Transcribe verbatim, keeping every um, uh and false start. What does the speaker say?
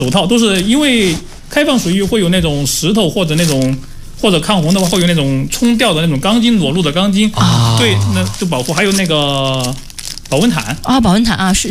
手套，都是因为开放水域会有那种石头或者那种。或者抗洪的话，会有那种冲掉的那种钢筋裸露的钢筋，啊、对，那就保护。还有那个保温毯啊，保温毯啊，是